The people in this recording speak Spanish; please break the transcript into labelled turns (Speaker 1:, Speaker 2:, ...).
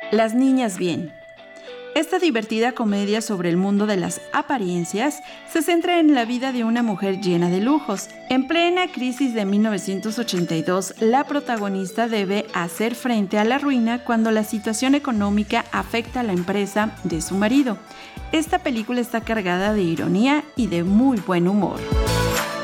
Speaker 1: Las niñas bien. Esta divertida comedia sobre el mundo de las apariencias se centra en la vida de una mujer llena de lujos. En plena crisis de 1982, la protagonista debe hacer frente a la ruina cuando la situación económica afecta a la empresa de su marido. Esta película está cargada de ironía y de muy buen humor.